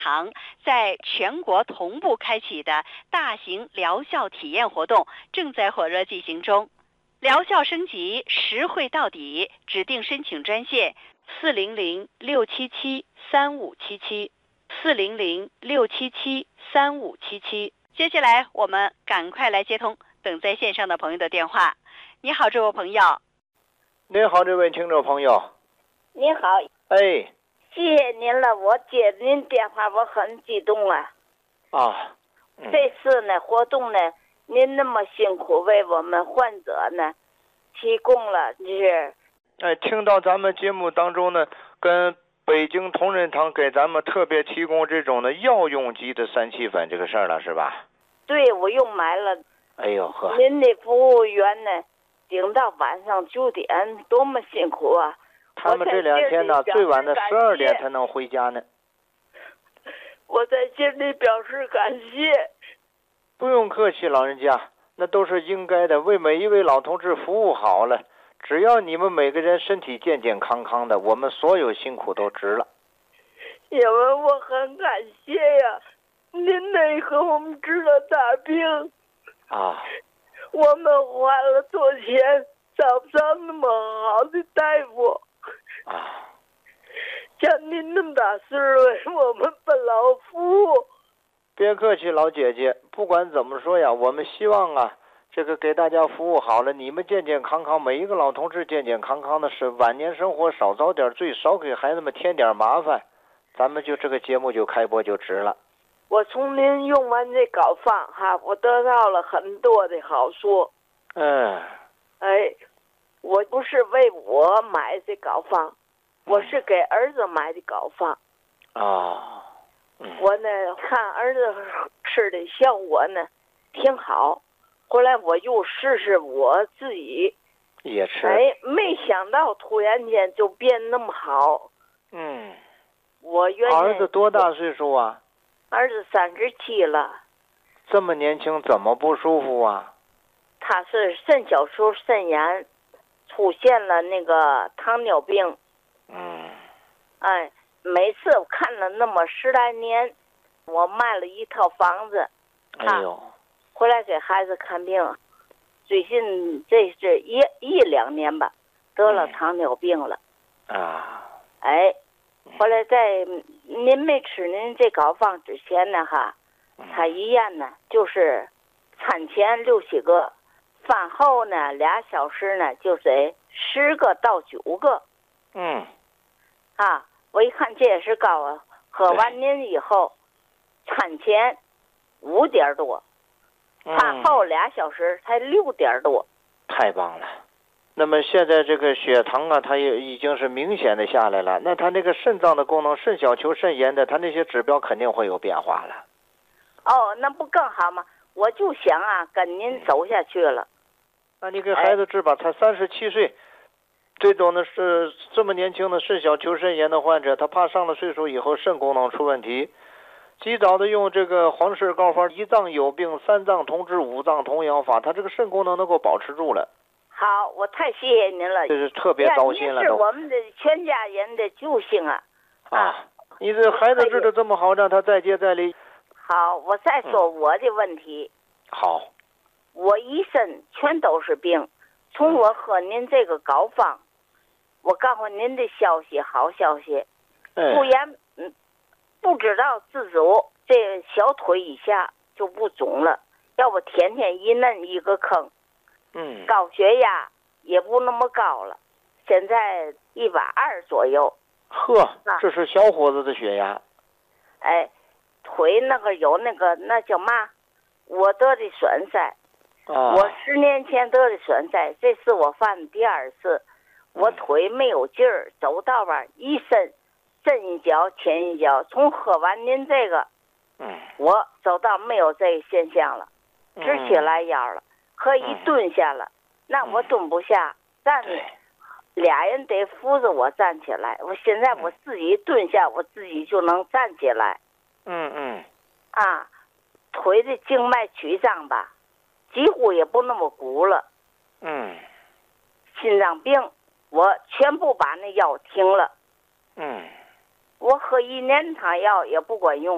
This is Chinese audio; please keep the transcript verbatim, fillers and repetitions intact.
堂在全国同步开启的大型疗效体验活动正在火热进行中。疗效升级，实惠到底，指定申请专线四零零六七七三五七七四零零六七七三五七七。接下来我们赶快来接通等在线上的朋友的电话。你好，这位朋友。 您好，这位听众朋友。 您好。 哎， 谢谢您了，我接您电话，我很激动啊。 啊，嗯、 这次呢活动呢，您那么辛苦为我们患者呢提供了，就是哎，听到咱们节目当中呢，跟北京同仁堂给咱们特别提供这种的药用级的三七粉这个事儿了，是吧？ 对，我又买了。 哎呦呵， 您的服务员呢顶到晚上九点，多么辛苦啊！ 他们这两天呢最晚的十二点才能回家呢。 我在心里表示感谢。 不用客气，老人家，那都是应该的，为每一位老同志服务好了。只要你们每个人身体健健康康的，我们所有辛苦都值了。 因为我很感谢呀，您得给我们治了大病啊， 我们花了多钱找不上那么好的大夫啊， 像您那么大岁数为我们不劳服务。 别客气，老姐姐，不管怎么说呀，我们希望啊这个给大家服务好了，你们健健康康，每一个老同志健健康康的，是晚年生活少遭点罪，少给孩子们添点麻烦，咱们就这个节目就开播就值了。 我从您用完这膏方哈，我得到了很多的好处。 嗯， 哎，我不是为我买这膏方，我是给儿子买的膏方。 啊、嗯， 我呢看儿子吃的效果呢挺好。后来我又试试我自己也吃， 哎，没想到突然间就变那么好。 嗯， 我原儿子多大岁数啊？ 儿子三十七了。 这么年轻，怎么不舒服啊？ 他是肾小球肾炎，出现了那个糖尿病。 嗯， 哎，每次我看了那么十来年，我卖了一套房子。 哎呦。 回来给孩子看病，最近这是一一两年吧，得了糖尿病了。 嗯、啊， 哎，后来在您没吃您这膏方之前呢哈，他医院呢就是餐前六七个，饭后呢俩小时呢就得十个到九个。 嗯， 啊，我一看这也是高啊，喝完您以后，餐前五点多。饭后俩小时才六点多， 太棒了。那么现在这个血糖啊，它也已经是明显的下来了。那它那个肾脏的功能，肾小球、肾炎的，它那些指标肯定会有变化了。 哦，那不更好吗？我就想啊，跟您走下去了。 那你给孩子治吧，他三十七岁，这种的是这么年轻的肾小球肾炎的患者，他怕上了岁数以后肾功能出问题。及早的用这个黄氏膏方，一脏有病三脏同治，五脏同养法，他这个肾功能能够保持住了。 好，我太谢谢您了， 这是特别糟心了都。 您是我们的全家人的救星啊！ 啊，你这孩子治得这么好，让他再接再厉。 好，我再说我的问题。 嗯、好， 我一身全都是病，从我喝您这个膏方，我告诉您的消息，好消息， 哎、 不然嗯。不知道自主，这小腿以下就不肿了，要不天天一嫩一个坑。 嗯， 高血压也不那么高了，现在一百二左右。 呵，这是小伙子的血压。 哎，腿那个有那个那叫嘛？我得的栓塞。 啊。 我十年前得的栓塞，这是我犯第二次。我腿没有劲儿，走道吧一伸。震一脚前一脚，从喝完您这个， 嗯， 我走到没有这个现象了，直起来腰了，可以蹲下了。那我蹲不下，站俩人得扶着我站起来。我现在我自己蹲下，我自己就能站起来。 嗯嗯。 啊，腿的静脉曲张吧，几乎也不那么鼓了。 嗯。 心脏病，我全部把那药停了。 嗯。 我喝一年汤药也不管用。